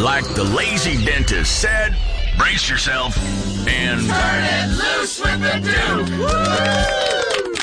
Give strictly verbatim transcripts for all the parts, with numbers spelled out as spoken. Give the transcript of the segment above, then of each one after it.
like the lazy dentist said, brace yourself and turn it loose with the Duke. Woo!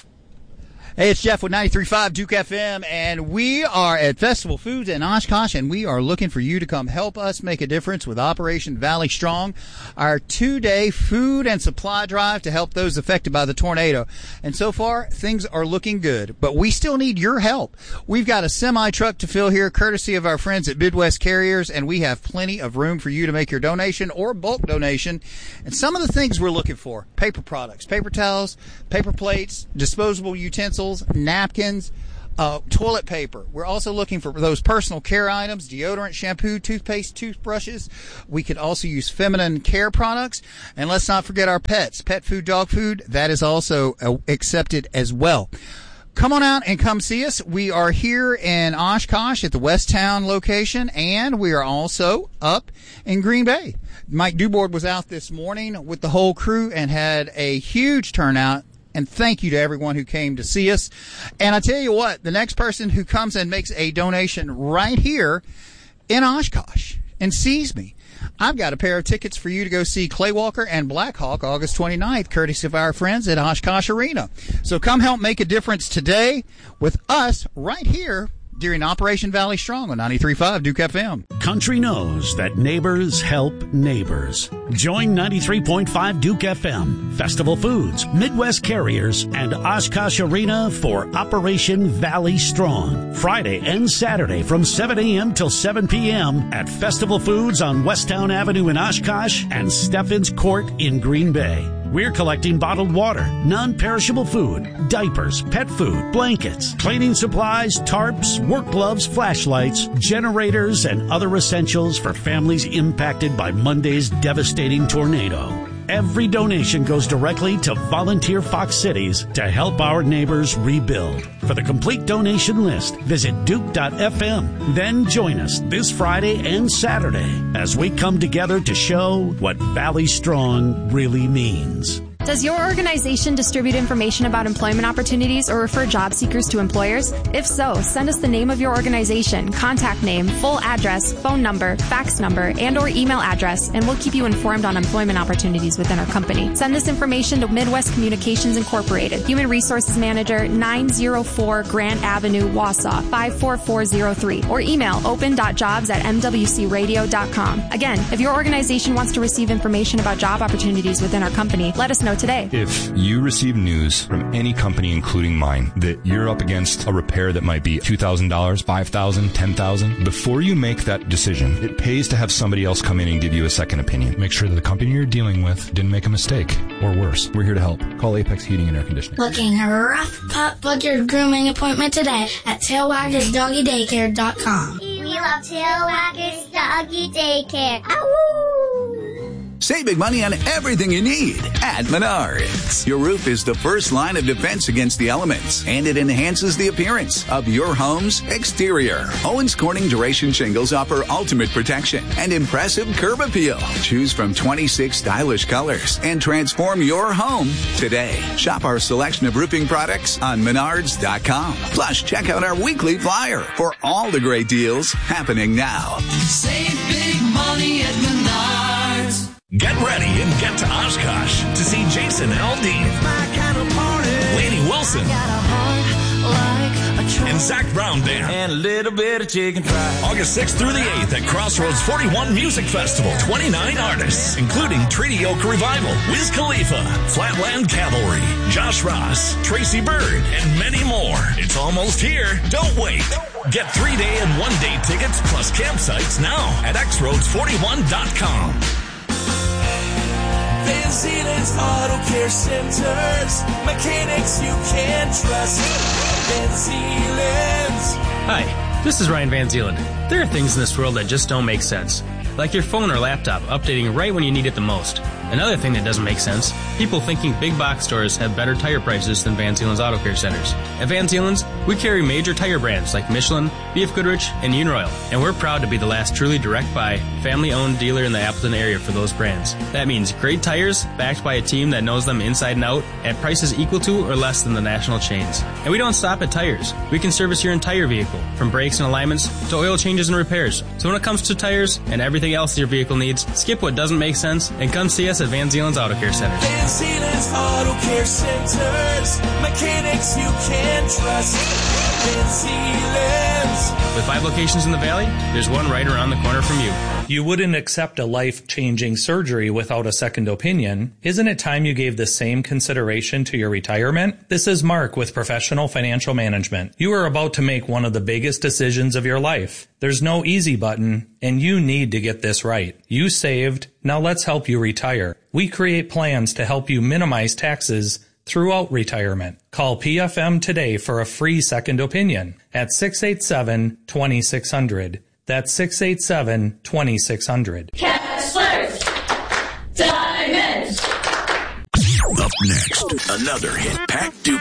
Hey, it's Jeff with ninety-three point five Duke F M, and we are at Festival Foods in Oshkosh, and we are looking for you to come help us make a difference with Operation Valley Strong, our two-day food and supply drive to help those affected by the tornado. And so far, things are looking good, but we still need your help. We've got a semi-truck to fill here, courtesy of our friends at Midwest Carriers, and we have plenty of room for you to make your donation or bulk donation. And some of the things we're looking for: paper products, paper towels, paper plates, disposable utensils, napkins, uh, toilet paper. We're also looking for those personal care items: deodorant, shampoo, toothpaste, toothbrushes. We could also use feminine care products. And let's not forget our pets. Pet food, dog food, that is also uh, accepted as well. Come on out and come see us. We are here in Oshkosh at the Westtown location, and we are also up in Green Bay. Mike Dubord was out this morning with the whole crew and had a huge turnout. And thank you to everyone who came to see us. And I tell you what, the next person who comes and makes a donation right here in Oshkosh and sees me, I've got a pair of tickets for you to go see Clay Walker and Black Hawk August twenty-ninth, courtesy of our friends at Oshkosh Arena. So come help make a difference today with us right here during Operation Valley Strong on ninety-three point five Duke F M. Country knows that neighbors help neighbors. Join ninety-three point five Duke F M, Festival Foods, Midwest Carriers, and Oshkosh Arena for Operation Valley Strong. Friday and Saturday from seven a.m. till seven p.m. at Festival Foods on Westtown Avenue in Oshkosh and Steffens Court in Green Bay. We're collecting bottled water, non-perishable food, diapers, pet food, blankets, cleaning supplies, tarps, work gloves, flashlights, generators, and other essentials for families impacted by Monday's devastating tornado. Every donation goes directly to Volunteer Fox Cities to help our neighbors rebuild. For the complete donation list, visit duke dot f m. Then join us this Friday and Saturday as we come together to show what Valley Strong really means. Does your organization distribute information about employment opportunities or refer job seekers to employers? If so, send us the name of your organization, contact name, full address, phone number, fax number, and or email address, and we'll keep you informed on employment opportunities within our company. Send this information to Midwest Communications Incorporated, Human Resources Manager, nine oh four Grant Avenue, Wausau, five four four zero three, or email open dot jobs at m w c radio dot com. Again, if your organization wants to receive information about job opportunities within our company, let us know today. If you receive news from any company, including mine, that you're up against a repair that might be two thousand dollars, five thousand dollars, ten thousand dollars, before you make that decision, it pays to have somebody else come in and give you a second opinion. Make sure that the company you're dealing with didn't make a mistake, or worse. We're here to help. Call Apex Heating and Air Conditioning. Booking a rough pup butcher grooming appointment today at tailwaggers doggy daycare dot com. We love Tailwaggers Doggy Daycare. Ow! Save big money on everything you need at Menards. Your roof is the first line of defense against the elements, and it enhances the appearance of your home's exterior. Owens Corning Duration Shingles offer ultimate protection and impressive curb appeal. Choose from twenty-six stylish colors and transform your home today. Shop our selection of roofing products on menards dot com. Plus, check out our weekly flyer for all the great deals happening now. Save big money at Menards. Get ready and get to Oshkosh to see Jason Aldean, Kind of Lainey Wilson, and Zach Brown Band. And a little bit of chicken fried. August sixth through the eighth at Crossroads forty-one Music Festival. twenty-nine artists, including Treaty Oak Revival, Wiz Khalifa, Flatland Cavalry, Josh Ross, Tracy Bird, and many more. It's almost here. Don't wait. Get three-day and one-day tickets plus campsites now at x roads forty-one dot com. Van Zielen's Auto Care Centers. Mechanics you can trust. Van Zielen's. Hi, this is Ryan Van Zielen. There are things in this world that just don't make sense. Like your phone or laptop updating right when you need it the most. Another thing that doesn't make sense, people thinking big box stores have better tire prices than Van Zielen's Auto Care Centers. At Van Zielen's, we carry major tire brands like Michelin, B F Goodrich, and Uniroyal, and we're proud to be the last truly direct-buy, family-owned dealer in the Appleton area for those brands. That means great tires, backed by a team that knows them inside and out, at prices equal to or less than the national chains. And we don't stop at tires. We can service your entire vehicle, from brakes and alignments to oil changes and repairs. So when it comes to tires and everything else your vehicle needs, skip what doesn't make sense and come see us at Van Zielen's Auto Care Centers. Van Zielen's Auto Care Centers, mechanics you can trust. Van Zielen's. With five locations in the Valley, there's one right around the corner from you. You wouldn't accept a life-changing surgery without a second opinion. Isn't it time you gave the same consideration to your retirement? This is Mark with Professional Financial Management. You are about to make one of the biggest decisions of your life. There's no easy button, and you need to get this right. You saved, now let's help you retire. We create plans to help you minimize taxes throughout retirement. Call P F M today for a free second opinion at six eight seven, two six zero zero. That's six eight seven, two six zero zero. Kessler's Diamonds. Up next, another hit-packed Duke